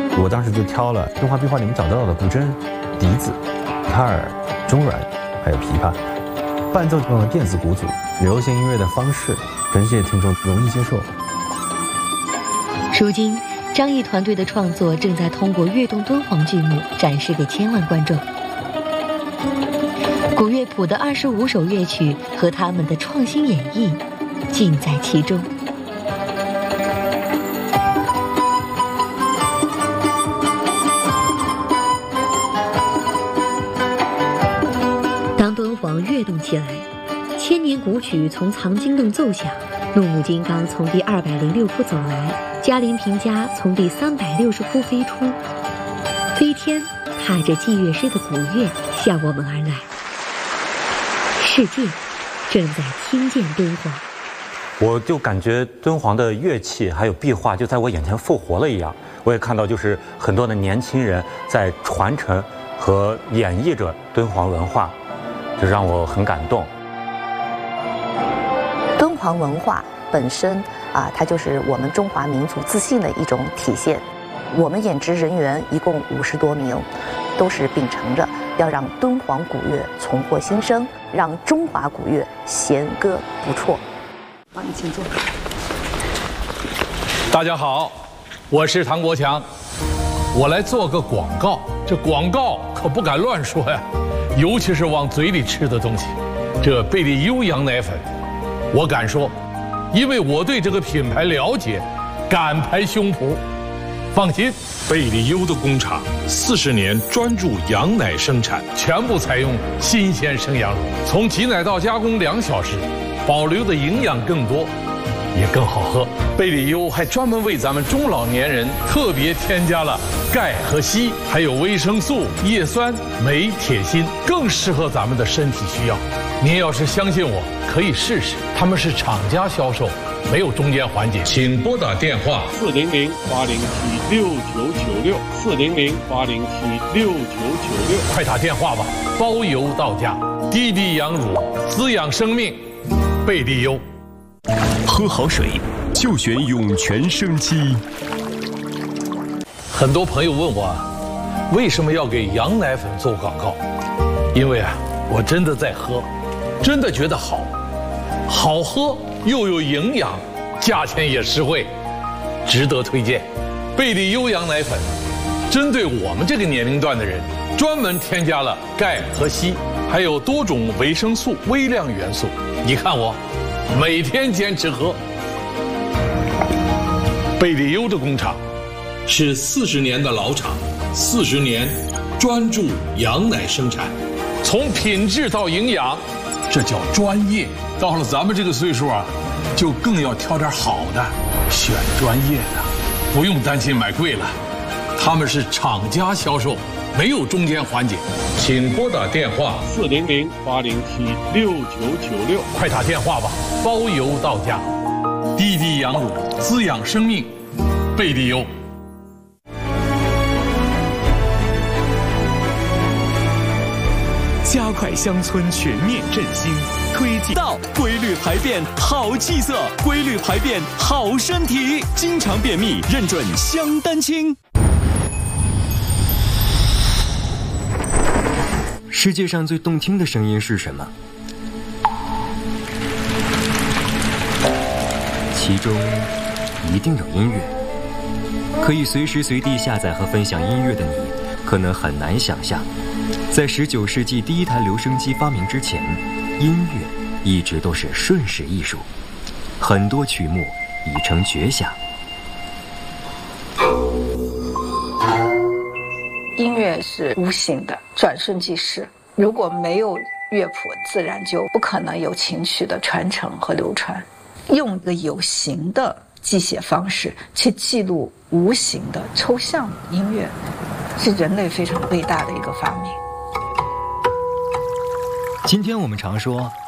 我当时就挑了敦煌壁画里面找到的古筝、笛子、吉他、中阮，还有琵琶，伴奏用了电子鼓组，流行音乐的方式，全世界听众容易接受。 如今，张毅团队的创作正在通过跃动敦煌剧目展示给千万观众。古乐谱的25首乐曲和他们的创新演绎，尽在其中。当敦煌跃动起来，千年古曲从藏经洞奏响，怒目金刚从第206窟走来，嘉陵平家从第360窟飞出，飞天踏着祭乐师的鼓乐向我们而来。世界正在听见敦煌。 我就感觉敦煌的乐器还有壁画就在我眼前复活了一样。我也看到就是很多的年轻人在传承和演绎着敦煌文化，这让我很感动。 敦煌文化本身它就是我们中华民族自信的一种体现。我们演职人员一共50多名，都是秉承着要让敦煌古乐重获新生，让中华古乐弦歌不辍。 帮你请坐。 大家好，我是唐国强，我来做个广告。这广告可不敢乱说呀，尤其是往嘴里吃的东西。这贝利优羊奶粉，我敢说，因为我对这个品牌了解，敢拍胸脯。放心， 贝利优的工厂40年专注羊奶生产， 全部采用新鲜生羊乳，从挤奶到加工2小时，保留的营养更多，也更好喝。贝利优还专门为咱们中老年人特别添加了钙和硒，还有维生素、叶酸、镁、铁、锌，更适合咱们的身体需要。您要是相信我，可以试试。他们是厂家销售，没有中间环节。请拨打电话400-807-6996，400-807-6996，快打电话吧，包邮到家。滴滴羊乳，滋养生命，贝利优。 喝好水就选涌泉生机。 很多朋友问我，为什么要给羊奶粉做广告？因为我真的在喝，真的觉得好，好喝又有营养，价钱也实惠，值得推荐。贝利优羊奶粉针对我们这个年龄段的人，专门添加了钙和硒，还有多种维生素、微量元素。你看我每天坚持喝。贝利优的工厂是40年的老厂，40年专注羊奶生产，从品质到营养，这叫专业。到了咱们这个岁数就更要挑点好的，选专业的，不用担心买贵了。他们是厂家销售，没有中间环节。请拨打电话400-807-6996，快打电话吧，包邮到家。滴滴羊乳，滋养生命，贝利优。 加快乡村全面振兴，推进到规律排便好气色，规律排便好身体，经常便秘认准香丹清。 世界上最动听的声音是什么？其中一定有音乐。可以随时随地下载和分享音乐的你，可能很难想象，在19世纪第一台留声机发明之前，音乐一直都是瞬时艺术，很多曲目已成绝响。 音乐是无形的，转瞬即逝。如果没有乐谱，自然就不可能有琴曲的传承和流传。用一个有形的记写方式去记录无形的抽象音乐，是人类非常伟大的一个发明。 今天我们常说